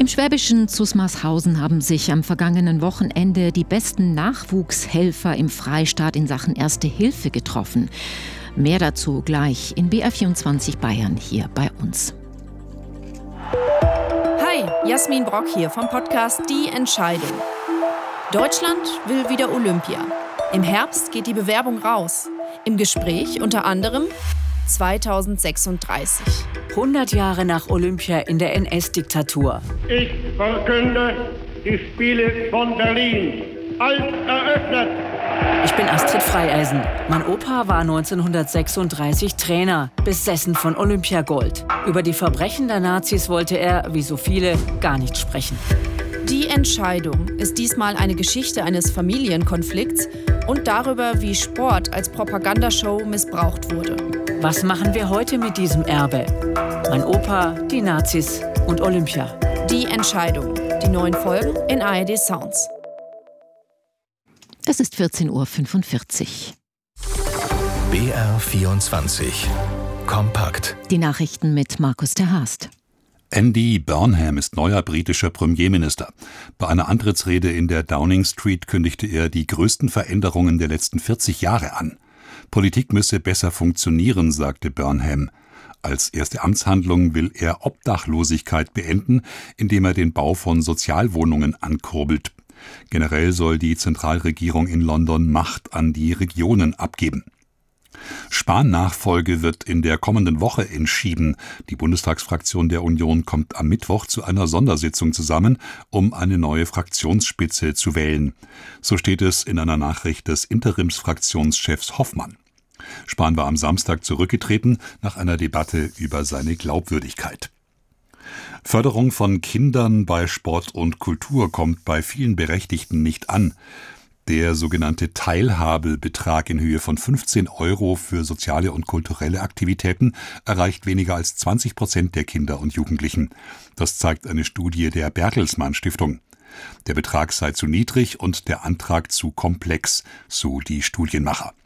Im schwäbischen Zusmarshausen haben sich am vergangenen Wochenende die besten Nachwuchshelfer im Freistaat in Sachen Erste Hilfe getroffen. Mehr dazu gleich in BR24 Bayern hier bei uns. Hi, Jasmin Brock hier vom Podcast Die Entscheidung. Deutschland will wieder Olympia. Im Herbst geht die Bewerbung raus. Im Gespräch unter anderem 2036. 100 Jahre nach Olympia in der NS-Diktatur. Ich verkünde die Spiele von Berlin als eröffnet. Ich bin Astrid Freieisen. Mein Opa war 1936 Trainer, besessen von Olympiagold. Über die Verbrechen der Nazis wollte er, wie so viele, gar nicht sprechen. Die Entscheidung ist diesmal eine Geschichte eines Familienkonflikts und darüber, wie Sport als Propagandashow missbraucht wurde. Was machen wir heute mit diesem Erbe? Mein Opa, die Nazis und Olympia. Die Entscheidung. Die neuen Folgen in ARD Sounds. Es ist 14.45 Uhr. BR24 Kompakt. Die Nachrichten mit Markus ter Haast. Andy Burnham ist neuer britischer Premierminister. Bei einer Antrittsrede in der Downing Street kündigte er die größten Veränderungen der letzten 40 Jahre an. Politik müsse besser funktionieren, sagte Burnham. Als erste Amtshandlung will er Obdachlosigkeit beenden, indem er den Bau von Sozialwohnungen ankurbelt. Generell soll die Zentralregierung in London Macht an die Regionen abgeben. Spahn-Nachfolge wird in der kommenden Woche entschieden. Die Bundestagsfraktion der Union kommt am Mittwoch zu einer Sondersitzung zusammen, um eine neue Fraktionsspitze zu wählen. So steht es in einer Nachricht des Interimsfraktionschefs Hoffmann. Spahn war am Samstag zurückgetreten nach einer Debatte über seine Glaubwürdigkeit. Förderung von Kindern bei Sport und Kultur kommt bei vielen Berechtigten nicht an. Der sogenannte Teilhabebetrag in Höhe von 15 € für soziale und kulturelle Aktivitäten erreicht weniger als 20% der Kinder und Jugendlichen. Das zeigt eine Studie der Bertelsmann Stiftung. Der Betrag sei zu niedrig und der Antrag zu komplex, so die Studienmacher.